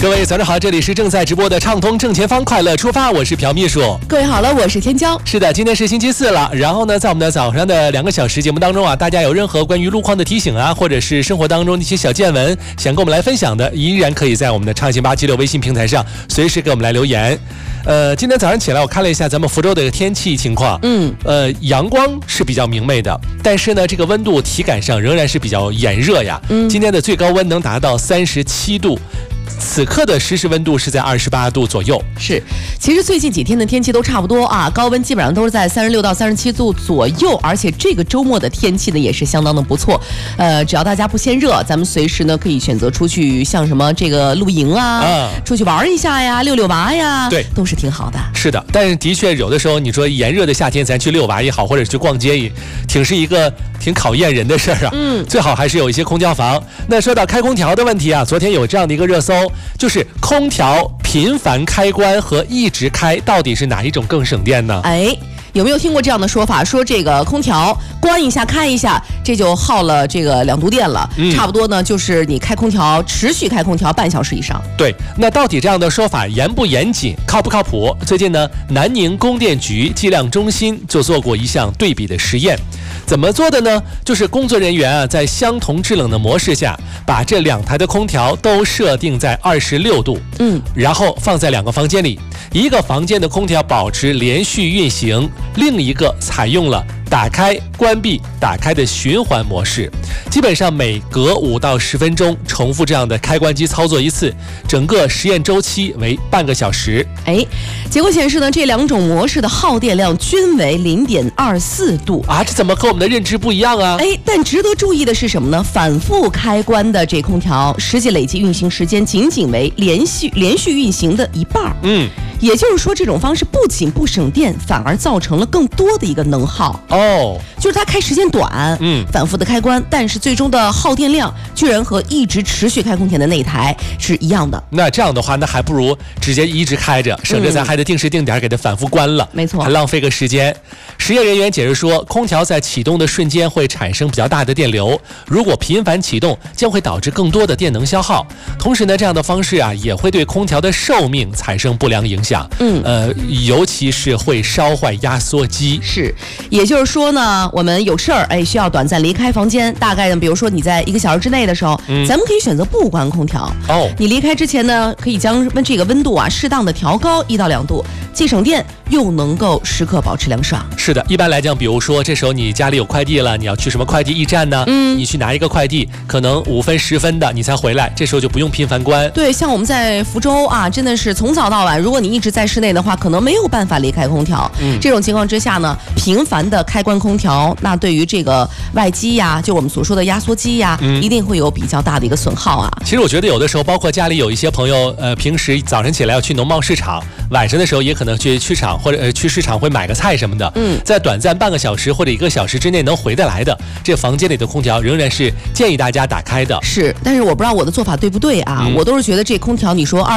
各位早上好，这里是正在直播的畅通正前方快乐出发，我是朴秘书。 各位好了，我是天骄。 是的，今天是星期四了。然后呢，在我们的早上的2个小时节目当中啊，大家有任何关于路况的提醒啊，或者是生活当中的一些小见闻，想跟我们来分享的，依然可以在我们的畅行876微信平台上随时给我们来留言。今天早上起来我看了一下咱们福州的天气情况，阳光是比较明媚的，但是呢，这个温度体感上仍然是比较炎热呀。今天的最高温能达到37度。此刻的实时温度是在28度左右。 是，其实最近几天的天气都差不多啊，高温基本上都是在36到37度左右，而且这个周末的天气呢也是相当的不错。只要大家不嫌热，咱们随时呢可以选择出去，像什么这个露营出去玩一下呀，遛娃呀， 对， 都是挺好的。 是的，但是的确有的时候，你说炎热的夏天，咱去遛娃也好，或者去逛街也是一个挺考验人的事儿啊。最好还是有一些空调房。那说到开空调的问题啊，昨天有这样的一个热搜。就是空调频繁开关和一直开，到底是哪一种更省电呢？ 有没有听过这样的说法？说这个空调关一下开一下，这就耗了这个2度电了。差不多呢，就是你开空调持续开空调半小时以上。 对，那到底这样的说法严不严谨，靠不靠谱？最近呢，南宁供电局计量中心就做过一项对比的实验。怎么做的呢？就是工作人员啊，在相同制冷的模式下，把这2台的空调都设定在26度，然后放在2个房间里，一个房间的空调保持连续运行，另一个采用了打开、关闭、打开的循环模式，基本上每隔5到10分钟重复这样的开关机操作一次，整个实验周期为半个小时。 结果显示呢，这2种模式的耗电量均为0.24度啊，这怎么和我们的认知不一样啊？ 但值得注意的是什么呢？反复开关的这空调，实际累计运行时间仅仅为连续运行的一半。也就是说，这种方式不仅不省电，反而造成了更多的一个能耗。就是它开时间短，反复的开关，但是最终的耗电量居然和一直持续开空调的那台是一样的。 那这样的话，那还不如直接一直开着，省着咱还得定时定点给它反复关了。 没错， 还浪费个时间。实验人员解释说，空调在启动的瞬间会产生比较大的电流，如果频繁启动，将会导致更多的电能消耗。同时呢，这样的方式啊，也会对空调的寿命产生不良影响。尤其是会烧坏压缩机。 是，也就是说呢，我们有事儿需要短暂离开房间，大概呢，比如说你在1个小时之内的时候，咱们可以选择不关空调。你离开之前呢，可以将这个温度啊适当的调高1到2度，既省电又能够时刻保持凉爽。 是的，一般来讲，比如说这时候你家里有快递了，你要去什么快递驿站呢？你去拿一个快递，可能5分10分的你才回来，这时候就不用频繁关。 对，像我们在福州啊，真的是从早到晚，如果你一直在室内的话，可能没有办法离开空调。这种情况之下呢，频繁的开关空调，那对于这个外机呀，就我们所说的压缩机呀，一定会有比较大的一个损耗啊。 其实我觉得有的时候，包括家里有一些朋友，平时早晨起来要去农贸市场，晚上的时候也可能去场或者去市场会买个菜什么的。在短暂半个小时或者1个小时之内能回得来的，这房间里的空调仍然是建议大家打开的。 是，但是我不知道我的做法对不对啊？我都是觉得这空调，你说